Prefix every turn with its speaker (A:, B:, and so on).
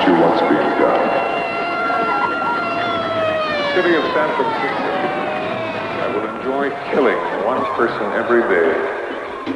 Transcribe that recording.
A: you what's being done.
B: The city of San Francisco. I will enjoy killing one person every day